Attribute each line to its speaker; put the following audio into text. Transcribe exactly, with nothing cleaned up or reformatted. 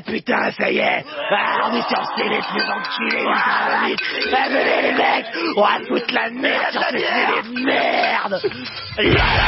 Speaker 1: putain, ça y est. Ah, on est sur Céleste, les enculés, les vite. Ah, venez les mecs, on va foutre la merde sur ces télés de merde.